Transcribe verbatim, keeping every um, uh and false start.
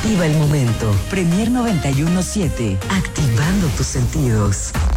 Activa el momento. Premier noventa y uno punto siete. Activando tus sentidos.